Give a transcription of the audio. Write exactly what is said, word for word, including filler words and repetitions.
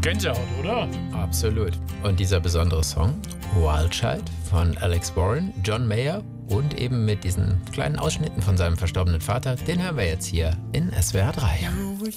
Gänsehaut, oder? Absolut. Und dieser besondere Song, Wild Child von Alex Warren, John Mayer und eben mit diesen kleinen Ausschnitten von seinem verstorbenen Vater, den hören wir jetzt hier in S W R drei.